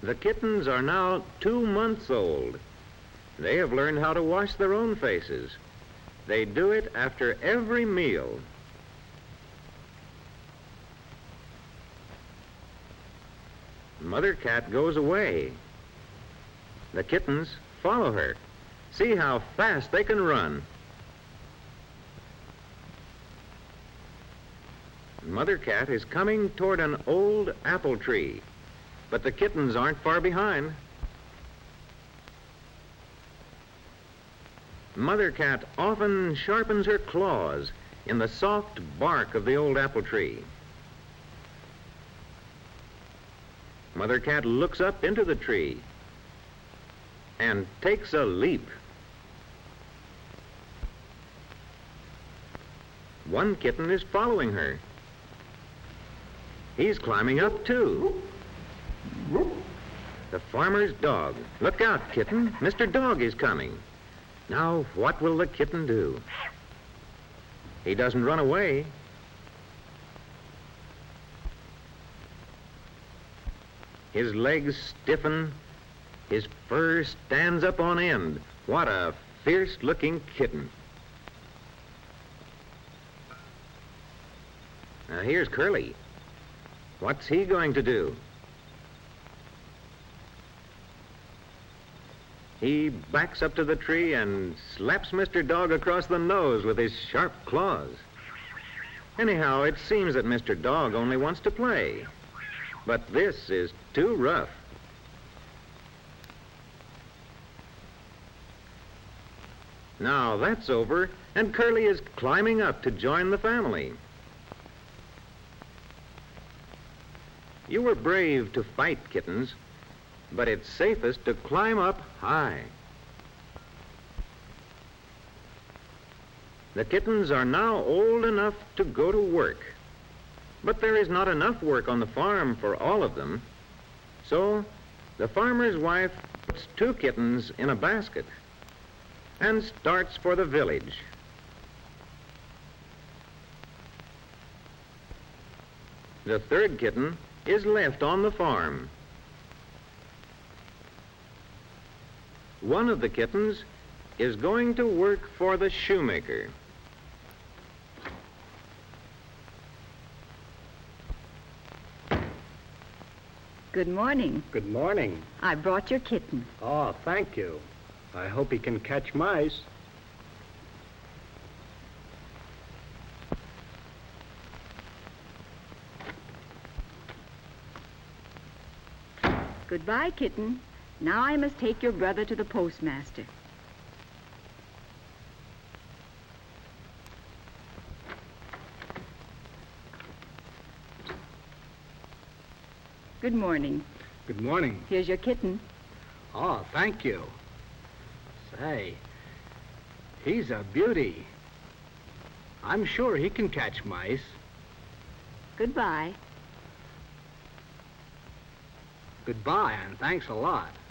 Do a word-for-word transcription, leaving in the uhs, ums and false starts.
The kittens are now two months old. They have learned how to wash their own faces. They do it after every meal. Mother cat goes away. The kittens follow her. See how fast they can run. Mother cat is coming toward an old apple tree, but the kittens aren't far behind. Mother cat often sharpens her claws in the soft bark of the old apple tree. Mother cat looks up into the tree and takes a leap. One kitten is following her. He's climbing up too. The farmer's dog. Look out, kitten. Mister Dog is coming. Now, what will the kitten do? He doesn't run away. His legs stiffen. His fur stands up on end. What a fierce-looking kitten. Now, here's Curly. What's he going to do? He backs up to the tree and slaps Mister Dog across the nose with his sharp claws. Anyhow, it seems that Mister Dog only wants to play. But this is too rough. Now that's over, and Curly is climbing up to join the family. You were brave to fight, kittens, but it's safest to climb up high. The kittens are now old enough to go to work, but there is not enough work on the farm for all of them. So the farmer's wife puts two kittens in a basket and starts for the village. The third kitten is left on the farm. One of the kittens is going to work for the shoemaker. Good morning. Good morning. I brought your kitten. Oh, thank you. I hope he can catch mice. Goodbye, kitten. Now I must take your brother to the postmaster. Good morning. Good morning. Here's your kitten. Oh, thank you. Say, he's a beauty. I'm sure he can catch mice. Goodbye. Goodbye, and thanks a lot.